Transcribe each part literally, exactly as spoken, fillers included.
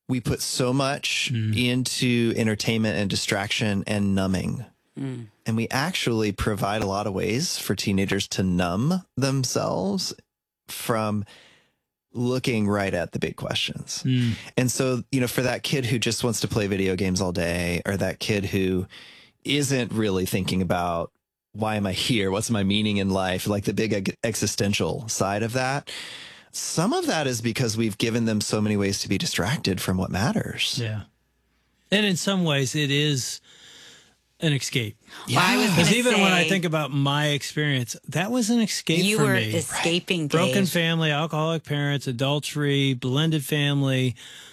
we put so much Mm. into entertainment and distraction and numbing. Mm. And we actually provide a lot of ways for teenagers to numb themselves from looking right at the big questions. Mm. And so, you know, for that kid who just wants to play video games all day, or that kid who isn't really thinking about, why am I here? What's my meaning in life? Like the big ex- existential side of that. Some of that is because we've given them so many ways to be distracted from what matters. Yeah. And in some ways, it is an escape. Well, I was Yeah. gonna Because even when I say, think about my experience, that was an escape you for were me. escaping, Dave. Broken family, alcoholic parents, adultery, blended family.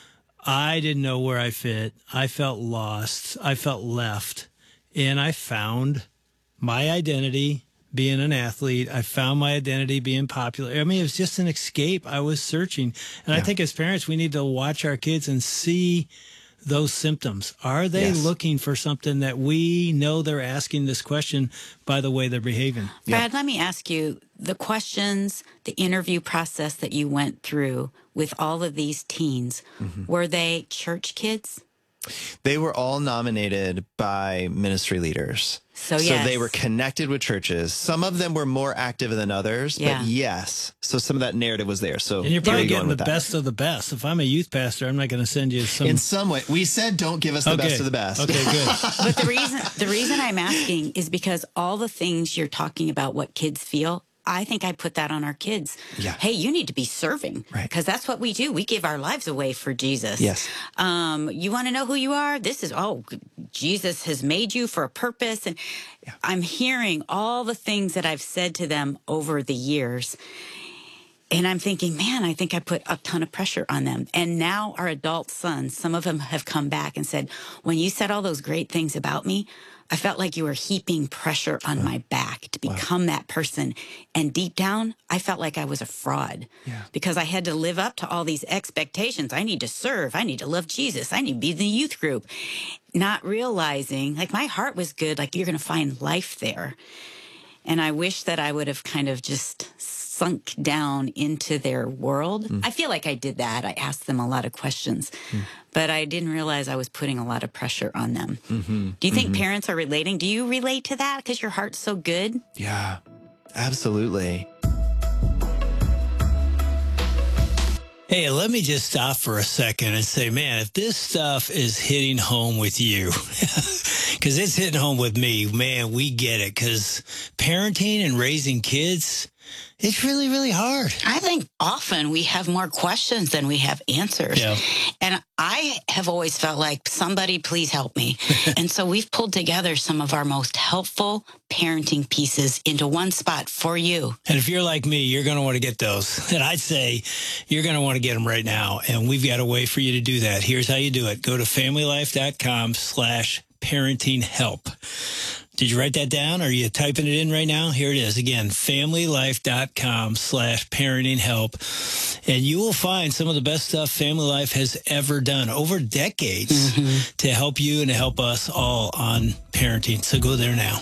I didn't know where I fit. I felt lost. I felt left. And I found my identity being an athlete. I found my identity being popular. I mean, it was just an escape. I was searching. And I Yeah. think as parents, we need to watch our kids and see those symptoms. Are they Yes. looking for something that we know they're asking this question by the way they're behaving? Brad, let me ask you, the questions, the interview process that you went through with all of these teens, were they church kids? They were all nominated by ministry leaders. So, So yes. they were connected with churches. Some of them were more active than others, Yeah. but yes. So some of that narrative was there. So And you're where are probably you going getting the with that? best of the best. If I'm a youth pastor, I'm not going to send you some. In some way, we said don't give us the okay. best of the best. Okay, good. But the reason the reason I'm asking is because all the things you're talking about, what kids feel, I think I put that on our kids. Yeah. Hey, you need to be serving, Right. because that's what we do. We give our lives away for Jesus. Yes. Um, you want to know who you are? This is oh, Jesus has made you for a purpose, and I'm hearing all the things that I've said to them over the years. And I'm thinking, man, I think I put a ton of pressure on them. And now our adult sons, some of them have come back and said, when you said all those great things about me, I felt like you were heaping pressure on my back to become that person. And deep down, I felt like I was a fraud Yeah. because I had to live up to all these expectations. I need to serve. I need to love Jesus. I need to be in the youth group. Not realizing, like, my heart was good. Like, you're going to find life there. And I wish that I would have kind of just sunk down into their world. I feel like I did that. I asked them a lot of questions, but I didn't realize I was putting a lot of pressure on them. Mm-hmm. Do you think parents are relating? Do you relate to that because your heart's so good? Yeah, absolutely. Hey, let me just stop for a second and say, man, if this stuff is hitting home with you, because it's hitting home with me, man, we get it. Because parenting and raising kids, it's really, really hard. I think often we have more questions than we have answers. Yeah. And I have always felt like, somebody please help me. And so we've pulled together some of our most helpful parenting pieces into one spot for you. And if you're like me, you're going to want to get those. And I'd say you're going to want to get them right now. And we've got a way for you to do that. Here's how you do it. Go to familylife.com slash parenting help. Did you write that down? Or are you typing it in right now? Here it is. Again, familylife.com slash parenting help. And you will find some of the best stuff Family Life has ever done over decades Mm-hmm. to help you and to help us all on parenting. So go there now.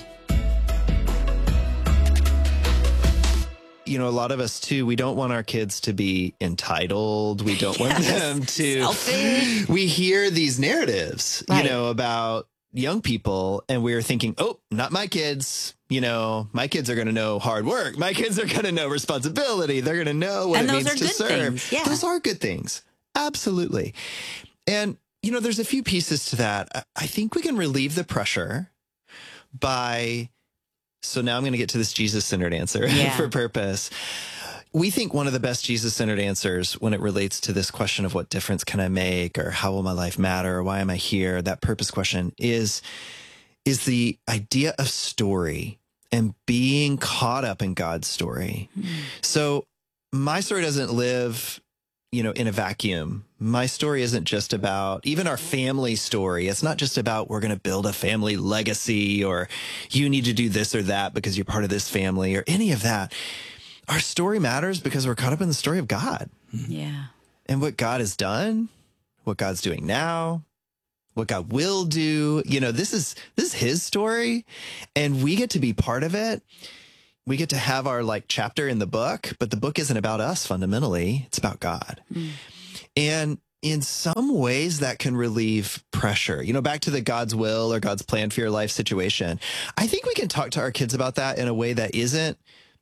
You know, a lot of us too, we don't want our kids to be entitled. We don't want Yes. them to. Selfish. We hear these narratives, Right. you know, about young people, and we're thinking, oh, not my kids. You know, my kids are going to know hard work. My kids are going to know responsibility. They're going to know what And it those means are to good serve. things. Yeah. Those are good things. Absolutely. And, you know, there's a few pieces to that. I- I think we can relieve the pressure by, so now I'm going to get to this Jesus-centered answer Yeah. for purpose. We think one of the best Jesus-centered answers when it relates to this question of what difference can I make, or how will my life matter, or why am I here, that purpose question is, is the idea of story and being caught up in God's story. So my story doesn't live, you know, in a vacuum. My story isn't just about, even our family story. It's not just about, we're going to build a family legacy, or you need to do this or that because you're part of this family, or any of that. Our story matters because we're caught up in the story of God Yeah. and what God has done, what God's doing now, what God will do. You know, this is, this is his story, and we get to be part of it. We get to have our like chapter in the book, but the book isn't about us fundamentally. It's about God. And, in some ways that can relieve pressure. You know, back to the God's will or God's plan for your life situation. I think we can talk to our kids about that in a way that isn't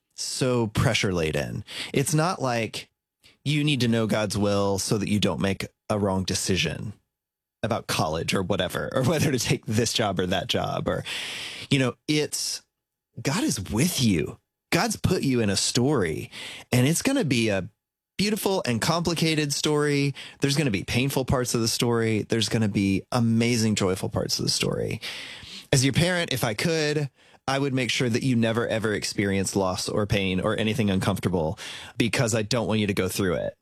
so pressure laden. It's not like you need to know God's will so that you don't make a wrong decision about college or whatever, or whether to take this job or that job. Or, you know, it's God is with you. God's put you in a story, and it's going to be a beautiful and complicated story. There's going to be painful parts of the story. There's going to be amazing, joyful parts of the story. As your parent, if I could, I would make sure that you never, ever experience loss or pain or anything uncomfortable, because I don't want you to go through it.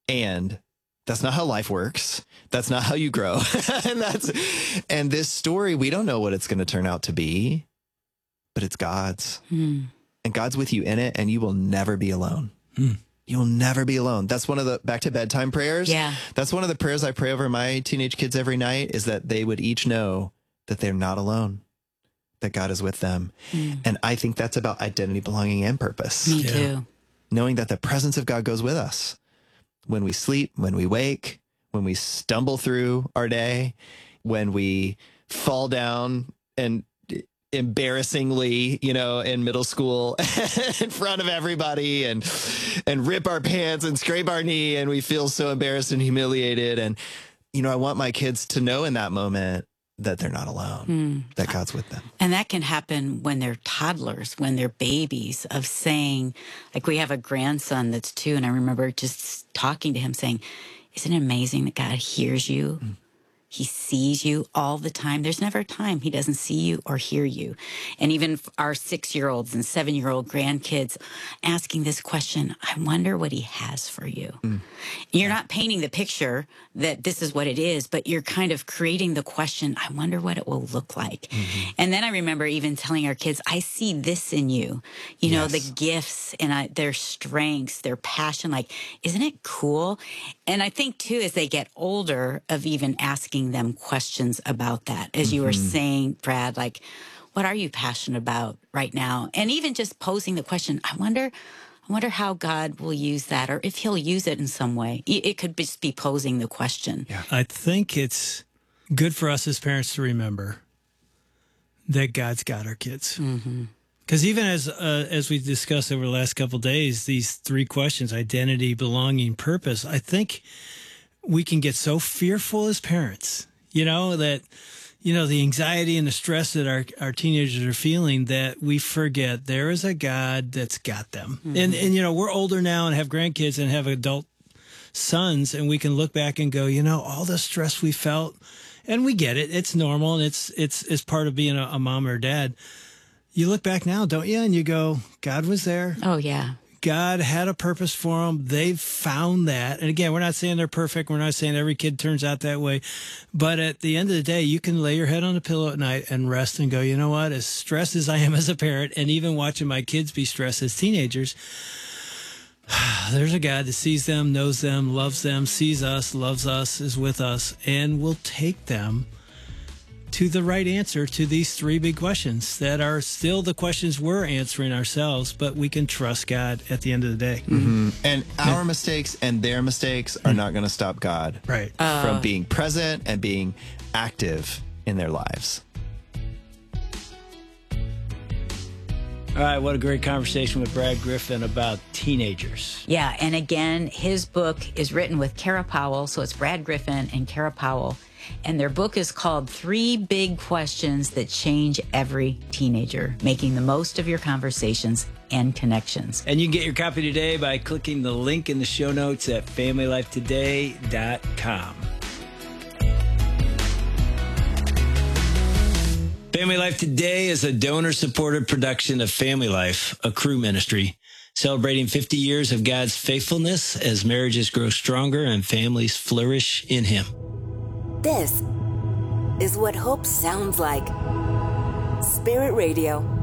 And that's not how life works. That's not how you grow. and that's, and this story, we don't know what it's going to turn out to be, but it's God's. Mm. And God's with you in it, and you will never be alone. Mm. You will never be alone. That's one of the back to bedtime prayers. Yeah. That's one of the prayers I pray over my teenage kids every night, is that they would each know that they're not alone, that God is with them. Mm. And I think that's about identity, belonging, and purpose. Me yeah. too. Knowing that the presence of God goes with us when we sleep, when we wake, when we stumble through our day, when we fall down and embarrassingly, you know, in middle school in front of everybody and and rip our pants and scrape our knee, and we feel so embarrassed and humiliated. And, you know, I want my kids to know in that moment that they're not alone, mm. that God's with them. And that can happen when they're toddlers, when they're babies, of saying, like, we have a grandson that's two, and I remember just talking to him saying, isn't it amazing that God hears you? Mm. He sees you all the time. There's never a time he doesn't see you or hear you. And even our six-year-olds and seven-year-old grandkids asking this question, I wonder what he has for you. Mm. You're not painting the picture that this is what it is, but you're kind of creating the question, I wonder what it will look like. Mm-hmm. And then I remember even telling our kids, I see this in you. You know, yes. the gifts and I, their strengths, their passion. Like, isn't it cool? And I think, too, as they get older, of even asking them questions about that. As you mm-hmm. were saying, Brad, like, what are you passionate about right now? And even just posing the question, I wonder, I wonder how God will use that, or if he'll use it in some way. It could just be posing the question. Yeah. I think it's good for us as parents to remember that God's got our kids. Mm-hmm. Because even as uh, as we discussed over the last couple of days, these three questions, identity, belonging, purpose, I think we can get so fearful as parents, you know, that, you know, the anxiety and the stress that our, our teenagers are feeling, that we forget there is a God that's got them. Mm-hmm. And, and, you know, we're older now and have grandkids and have adult sons, and we can look back and go, you know, all the stress we felt, and we get it. It's normal, and it's, it's, it's part of being a, a mom or a dad. You look back now, don't you? And you go, God was there. Oh, yeah. God had a purpose for them. They've found that. And again, we're not saying they're perfect. We're not saying every kid turns out that way. But at the end of the day, you can lay your head on the pillow at night and rest and go, you know what? As stressed as I am as a parent, and even watching my kids be stressed as teenagers, there's a God that sees them, knows them, loves them, sees us, loves us, is with us, and will take them to the right answer to these three big questions that are still the questions we're answering ourselves, but we can trust God at the end of the day. Mm-hmm. And our yeah. mistakes and their mistakes are not going to stop God right. uh, from being present and being active in their lives. All right, what a great conversation with Brad Griffin about teenagers. Yeah, and again, his book is written with Kara Powell, so it's Brad Griffin and Kara Powell. And their book is called Three Big Questions That Change Every Teenager, Making the Most of Your Conversations and Connections. And you can get your copy today by clicking the link in the show notes at family life today dot com. Family Life Today is a donor-supported production of Family Life, a Cru ministry, celebrating fifty years of God's faithfulness as marriages grow stronger and families flourish in Him. This is what hope sounds like. Spirit Radio.